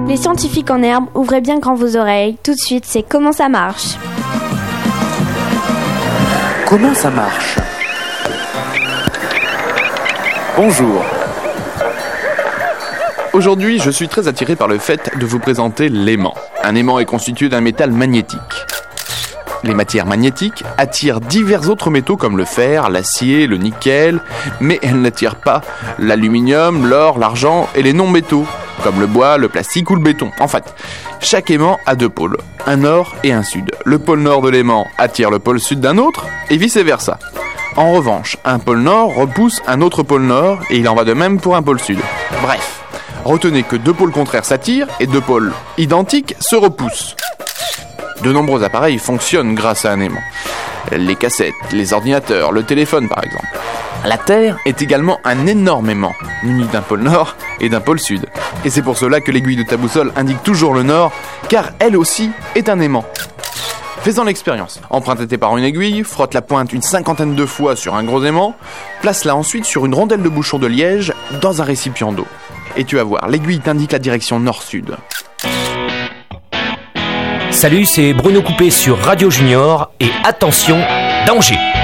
Les scientifiques en herbe, ouvrez bien grand vos oreilles. Tout de suite, c'est Comment ça marche. Comment ça marche ? Bonjour. Aujourd'hui, je suis très attiré par le fait de vous présenter l'aimant. Un aimant est constitué d'un métal magnétique. Les matières magnétiques attirent divers autres métaux comme le fer, l'acier, le nickel, mais elles n'attirent pas l'aluminium, l'or, l'argent et les non-métaux, comme le bois, le plastique ou le béton. En fait, chaque aimant a deux pôles, un nord et un sud. Le pôle nord de l'aimant attire le pôle sud d'un autre, et vice-versa. En revanche, un pôle nord repousse un autre pôle nord, et il en va de même pour un pôle sud. Bref, retenez que deux pôles contraires s'attirent, et deux pôles identiques se repoussent. De nombreux appareils fonctionnent grâce à un aimant. Les cassettes, les ordinateurs, le téléphone par exemple. La Terre est également un énorme aimant, muni d'un pôle nord et d'un pôle sud. Et c'est pour cela que l'aiguille de ta boussole indique toujours le nord, car elle aussi est un aimant. Fais-en l'expérience. Emprunte tes parents une aiguille, frotte la pointe une 50aine de fois sur un gros aimant, place-la ensuite sur une rondelle de bouchon de liège dans un récipient d'eau. Et tu vas voir, l'aiguille t'indique la direction nord-sud. Salut, c'est Bruno Coupé sur Radio Junior et attention, danger!